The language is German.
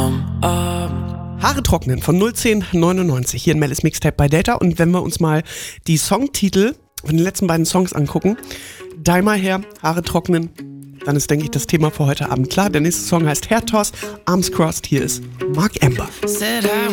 Haare trocknen von 01099 hier in Melis Mixtape bei Data. Und wenn wir uns mal die Songtitel von den letzten beiden Songs angucken, Daimer her, Haare trocknen, dann ist, denke ich, das Thema für heute Abend klar. Der nächste Song heißt Hair Toss, Arms Crossed. Hier ist Mark Amber.